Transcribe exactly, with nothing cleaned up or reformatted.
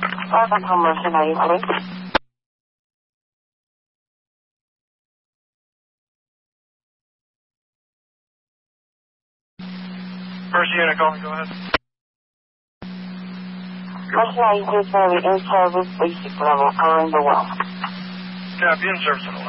Welcome to Mercy ninety-three. Mercy unit, go, go ahead. Mercy ninety-three is going to be in service basic level around the world. Copy, in service level.